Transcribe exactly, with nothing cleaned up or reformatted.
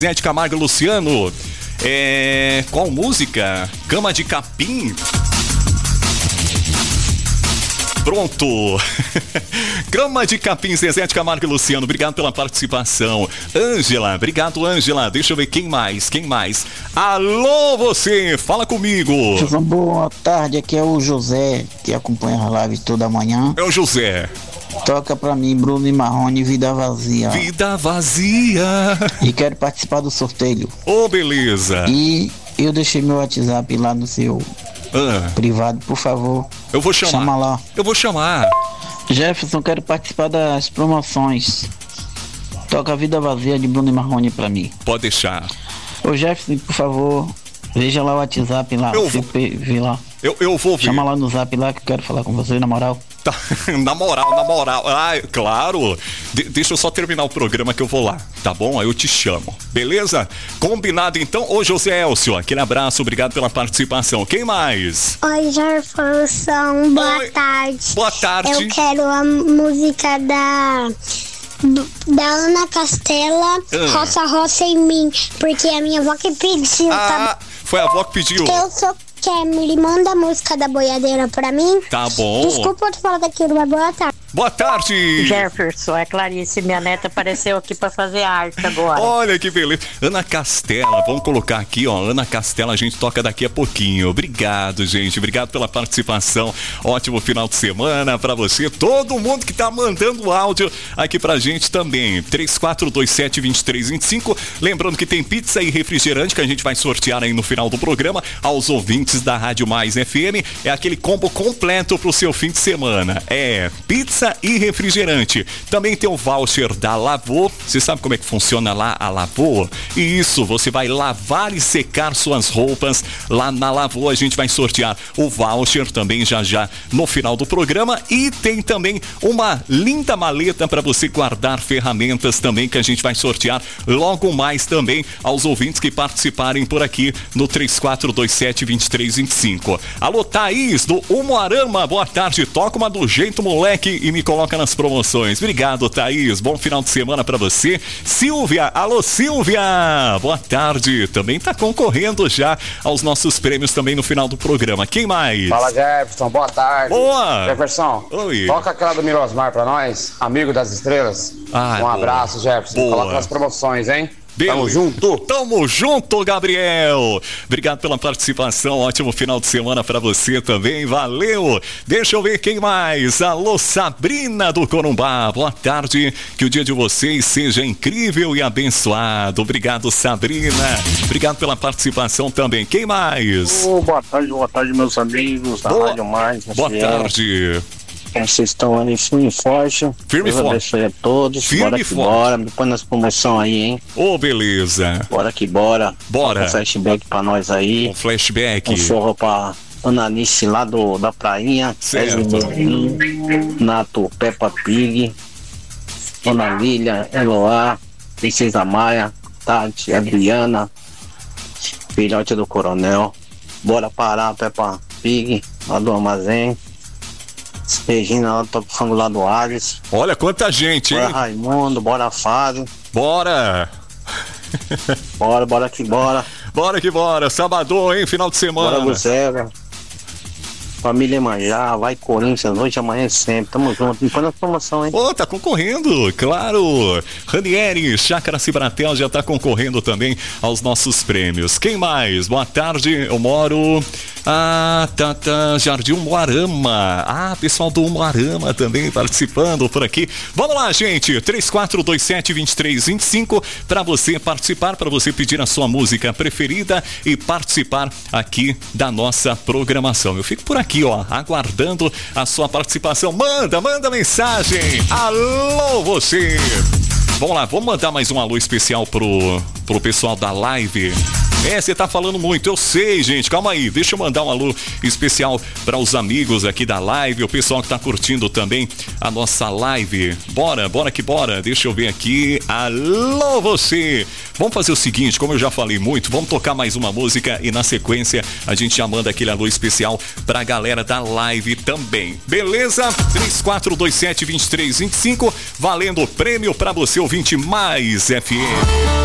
Zé de Camargo e Luciano. É... Qual música? Cama de Capim. Pronto. Cama de Capim, Zezé de Camargo e Luciano, obrigado pela participação. Ângela, obrigado, Ângela. Deixa eu ver quem mais, quem mais. Alô, você, fala comigo. Boa tarde, aqui é o José, que acompanha a live toda manhã. É o José. Toca pra mim, Bruno e Marrone, Vida Vazia. Vida Vazia. E quero participar do sorteio. Ô, oh, beleza. E eu deixei meu WhatsApp lá no seu ah. privado, por favor. Eu vou chamar. Chama lá. Eu vou chamar. Jefferson, quero participar das promoções. Toca Vida Vazia de Bruno e Marrone pra mim. Pode deixar. Ô Jefferson, por favor, veja lá o WhatsApp lá. Eu vou. Vê lá. Eu, eu vou ver. Chama lá no zap lá que eu quero falar com você, na moral. Tá, na moral, na moral. Ah, claro. De- deixa eu só terminar o programa que eu vou lá, tá bom? Aí eu te chamo, beleza? Combinado então. Ô José Elcio, aquele abraço, obrigado pela participação. Quem mais? Oi, Jefferson, boa Oi. tarde. Boa tarde. Eu quero a música da... da Ana Castela, Ah. Roça Roça em Mim, porque a minha avó que pediu, Ah, tá? foi a avó que pediu. Eu sou Kemily, manda a música da boiadeira pra mim. Tá bom. Desculpa eu te falar daquilo, mas boa tarde. Boa tarde. Jefferson, é Clarice, minha neta apareceu aqui pra fazer arte agora. Olha que beleza. Ana Castela, vamos colocar aqui, ó. Ana Castela, a gente toca daqui a pouquinho. Obrigado, gente. Obrigado pela participação. Ótimo final de semana pra você. Todo mundo que tá mandando áudio aqui pra gente também. três quatro dois sete, dois três dois cinco. Lembrando que tem pizza e refrigerante que a gente vai sortear aí no final do programa aos ouvintes da Rádio Mais F M. É aquele combo completo pro seu fim de semana. É pizza e refrigerante. Também tem o voucher da Lavô. Você sabe como é que funciona lá a Lavô? E isso, você vai lavar e secar suas roupas lá na Lavô. A gente vai sortear o voucher também já já no final do programa. E tem também uma linda maleta para você guardar ferramentas também que a gente vai sortear logo mais também aos ouvintes que participarem por aqui no três quatro dois sete, dois três dois cinco. Alô, Thaís do Umuarama, boa tarde. Toca uma do jeito moleque e me coloca nas promoções. Obrigado, Thaís. Bom final de semana pra você. Silvia, alô Silvia, boa tarde. Também tá concorrendo já aos nossos prêmios também no final do programa. Quem mais? Fala, Jefferson, boa tarde. Boa. Jefferson, Oi. toca aquela do Mirosmar pra nós, amigo das estrelas. Ah, um boa. abraço, Jefferson. Boa. Coloca nas promoções, hein? Beleza. Tamo junto. Tamo junto, Gabriel. Obrigado pela participação. Ótimo final de semana pra você também. Valeu. Deixa eu ver quem mais. Alô, Sabrina do Corumbá. Boa tarde. Que o dia de vocês seja incrível e abençoado. Obrigado, Sabrina. Obrigado pela participação também. Quem mais? Oh, boa tarde, boa tarde, meus amigos da Boa- Rádio Mais. Boa tarde. Como vocês estão ali, firme e forte. Firme e Deus forte. abençoe a todos. Firme bora e que forte. bora. Me põe nas promoções aí, hein? Ô, beleza. Bora que bora. Bora. Um flashback pra nós aí. Um flashback. Um forró pra Ananice lá do, da prainha. Certo. Wesley, Nato, Peppa Pig, Dona Lília, Eloá, Princesa Maia, Tati, Adriana, filhote do Coronel. Bora parar, Peppa Pig, lá do Armazém. Regina lá do Top Fango lá do Ares. Olha quanta gente, Bora hein? Raimundo, bora Fábio. Bora. Bora, bora que bora. Bora que bora. Sabadão, hein? Final de semana. Bora Guzela. Família Manjá, vai Corinthians, hoje, amanhã sempre. Tamo junto. Me põe na promoção, hein? Ô, tá concorrendo, claro. Ranieri, Chácara Cibratel já tá concorrendo também aos nossos prêmios. Quem mais? Boa tarde, eu moro... Ah, tá, tá, Jardim Umuarama. Ah, pessoal do Umuarama também participando por aqui. Vamos lá, gente. três quatro dois sete, dois três dois cinco para você participar, para você pedir a sua música preferida e participar aqui da nossa programação. Eu fico por aqui, ó, aguardando a sua participação. Manda, manda mensagem. Alô, você. Vamos lá, vamos mandar mais um alô especial pro, pro pessoal da live. É, você tá falando muito, eu sei, gente, calma aí, deixa eu mandar um alô especial para os amigos aqui da live, o pessoal que tá curtindo também a nossa live. Bora, bora que bora, deixa eu ver aqui. Alô, você! Vamos fazer o seguinte, como eu já falei muito, vamos tocar mais uma música e na sequência a gente já manda aquele alô especial pra galera da live também. Beleza? três quatro dois sete, dois três dois cinco, valendo prêmio pra você, ouvinte Mais F M.